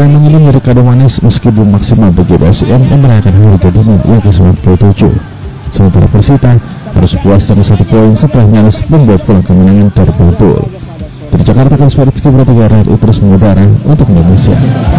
memang ini menjadi kado manis meski belum maksimal bagi PSM yang merayakan hari jadinya yang ke-97. Sementara Persita harus puas dengan 1 poin setelah nyaris membawa pulang kemenangan terbentul. Dari Jakarta, Kansparitski Prategara RRI terus mengudara untuk Indonesia.